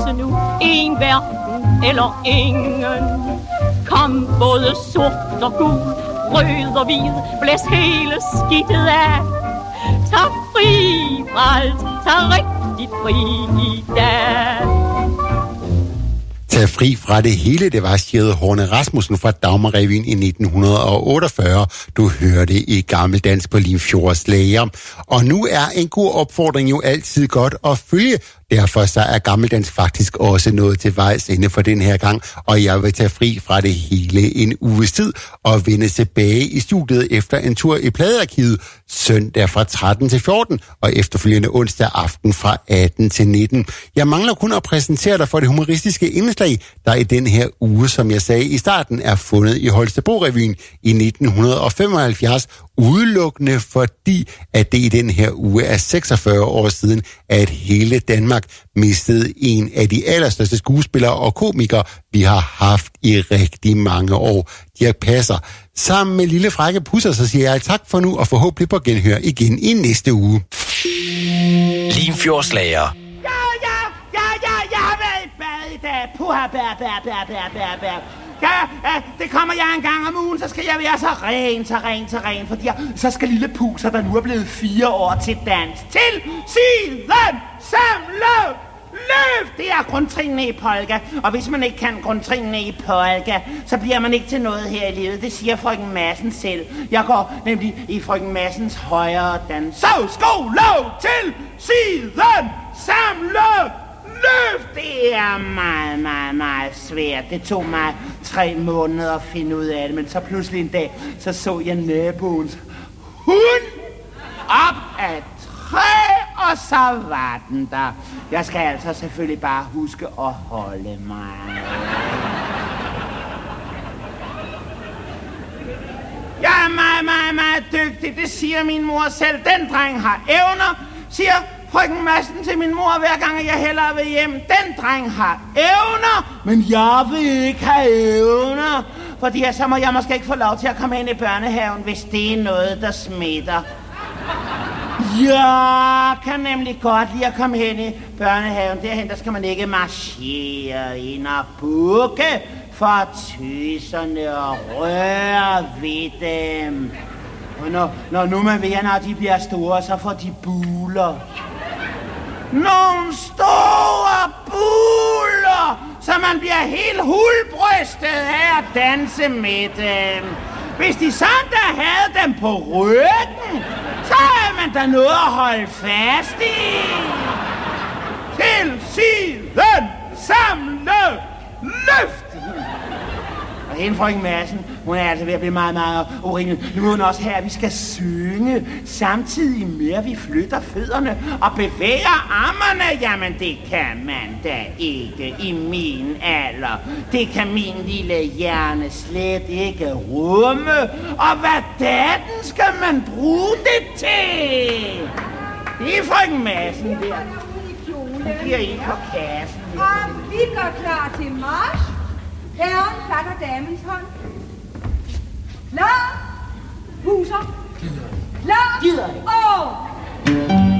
også nu en verden eller ingen. Kom både sort og gul, rød og hvid, blæs hele skidtet af. Tag fri fra alt, tag rigtig fri i dag. Tag fri fra det hele, det var Sjæde Horne Rasmussen fra Dagmarrevyen i 1948. Du hørte i gammeldansk på Limfjords Lager. Og nu er en god opfordring jo altid godt at følge. Derfor så er gammeldansk faktisk også nået til vejs ende for den her gang, og jeg vil tage fri fra det hele en uges tid og vende tilbage i studiet efter en tur i pladearkivet søndag fra 13 til 14 og efterfølgende onsdag aften fra 18 til 19. Jeg mangler kun at præsentere dig for det humoristiske indslag, der i den her uge, som jeg sagde i starten, er fundet i Holstebro-revyen i 1975, udelukkende fordi, at det i den her uge er 46 år siden, at hele Danmark mistede en af de allerstørste skuespillere og komikere, vi har haft i rigtig mange år. Dirch Passer. Sammen med Lille Frække Pusser, så siger jeg tak for nu, og forhåbentlig på genhør igen i næste uge. Limfjords Lager. Jeg har været i bad i dag. Puha, bær. Ja, det kommer jeg en gang om ugen, så skal jeg være så ren, fordi så skal lille Puser, der nu er blevet 4 år til dans, til siden samle løft. Det er grundtrinene i polka, og hvis man ikke kan grundtrinene i polka, så bliver man ikke til noget her i livet. Det siger frøken Madsen selv. Jeg går nemlig i frøken Madsens højre dans. Så skole til siden samle løft. Det er meget svært. Det tog mig 3 måneder at finde ud af det, men så pludselig en dag, så jeg naboens hund op ad træ, og så var den der. Jeg skal altså selvfølgelig bare huske at holde mig. Jeg er meget dygtig, det siger min mor selv. Den dreng har evner, siger frøken Madsen til min mor, hver gang jeg hellere vil hjem. Den dreng har evner, men jeg vil ikke have evner. Fordi så må jeg måske ikke få lov til at komme ind i børnehaven, hvis det er noget, der smitter. Jeg kan nemlig godt lide at komme hen i børnehaven. Derhen, der skal man ikke marchere ind og bukke for tøserne og røre ved dem. Og når nu man ved, når de bliver store, så får de buler. Nogle store buler, så man bliver helt hulbrystet af at danse med dem. Hvis de sådan der havde dem på ryggen, så er man da noget at holde fast i. Til siden samle løft. Og hende frøken Madsen, hun er altså ved at blive meget urimelig. Nu er hun også her, vi skal synge, samtidig med at vi flytter fødderne og bevæger armene. Jamen det kan man da ikke i min alder. Det kan min lille hjerne slet ikke rumme. Og hvad datten skal man bruge det til? Det er frøken Madsen der. Hun giver ind på kassen. Og vi går klar til march. Herren plakker damens hånd. Klar. Puser. Klar. Gider ikke. Og